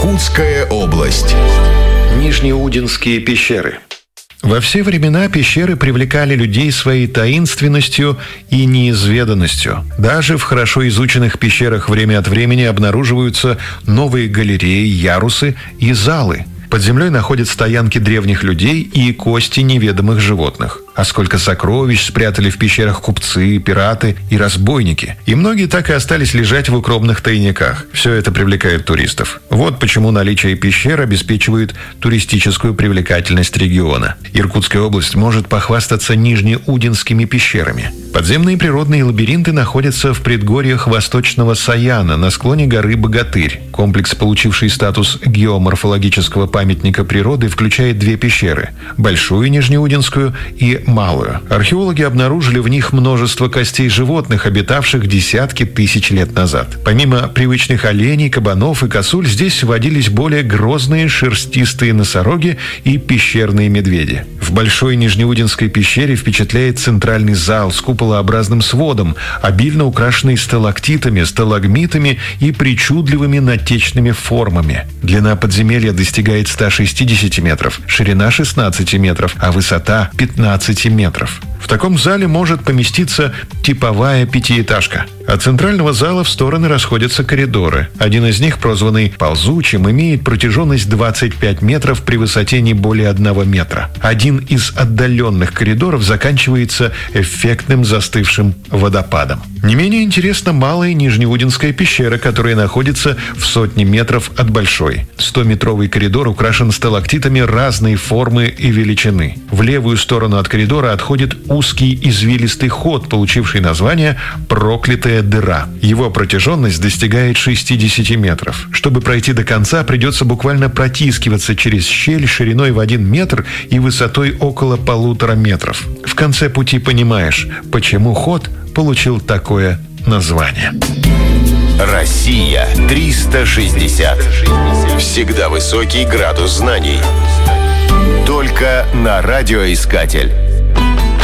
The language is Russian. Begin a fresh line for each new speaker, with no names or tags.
Иркутская область.
Нижнеудинские пещеры.
Во все времена пещеры привлекали людей своей таинственностью и неизведанностью. Даже в хорошо изученных пещерах время от времени обнаруживаются новые галереи, ярусы и залы. Под землей находят стоянки древних людей и кости неведомых животных. А сколько сокровищ спрятали в пещерах купцы, пираты и разбойники. И многие так и остались лежать в укромных тайниках. Все это привлекает туристов. Вот почему наличие пещер обеспечивает туристическую привлекательность региона. Иркутская область может похвастаться нижнеудинскими пещерами. Подземные природные лабиринты находятся в предгорьях Восточного Саяна на склоне горы Богатырь. Комплекс, получивший статус геоморфологического памятника природы, включает две пещеры – Большую Нижнеудинскую и Малую. Археологи обнаружили в них множество костей животных, обитавших десятки тысяч лет назад. Помимо привычных оленей, кабанов и косуль, здесь водились более грозные шерстистые носороги и пещерные медведи. В Большой Нижнеудинской пещере впечатляет центральный зал с куполообразным сводом, обильно украшенный сталактитами, сталагмитами и причудливыми натечными формами. Длина подземелья достигает 160 метров, ширина 16 метров, а высота 15 метров. В таком зале может поместиться типовая пятиэтажка. От центрального зала в стороны расходятся коридоры. Один из них, прозванный ползучим, имеет протяженность 25 метров при высоте не более 1 метра. Один из отдаленных коридоров заканчивается эффектным застывшим водопадом. Не менее интересна Малая Нижнеудинская пещера, которая находится в сотне метров от Большой. 100-метровый коридор украшен сталактитами разной формы и величины. В левую сторону от коридора отходит узкий извилистый ход, получивший название «Проклятая дыра». Его протяженность достигает 60 метров. Чтобы пройти до конца, придется буквально протискиваться через щель шириной в 1 метр и высотой около 1,5 метров. В конце пути понимаешь, почему ход получил такое название.
Россия 360. Всегда высокий градус знаний. Только на радиоискатель.